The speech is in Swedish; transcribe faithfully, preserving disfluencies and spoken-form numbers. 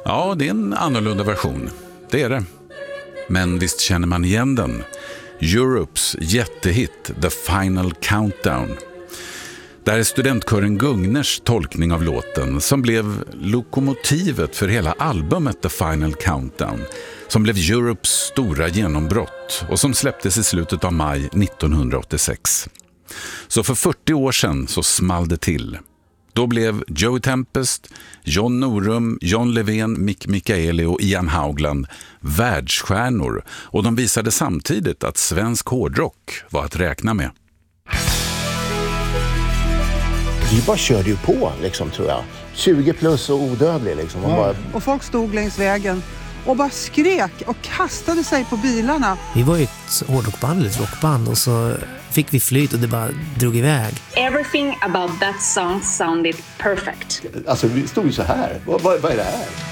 Ja, det är en annorlunda version. Det är det. Men visst känner man igen den. Europes jättehit The Final Countdown. Där är studentkören Gugners tolkning av låten som blev lokomotivet för hela albumet The Final Countdown, som blev Europes stora genombrott och som släpptes i slutet av maj nittonhundraåttiosex. Så för fyrtio år sedan så small det till. Då blev Joey Tempest, John Norum, John Levén, Mick Mikaeli och Ian Haugland världsstjärnor, och de visade samtidigt att svensk hårdrock var att räkna med. Vi bara körde ju på, liksom, tror jag. tjugo plus och odödlig. Liksom. Och, bara... och folk stod längs vägen och bara skrek och kastade sig på bilarna. Vi var ju ett hårdrockband, ett rockband, och så fick vi flyt och det bara drog iväg. Everything about that song sounded perfect. Alltså, vi stod ju så här. Vad, vad, vad är det här?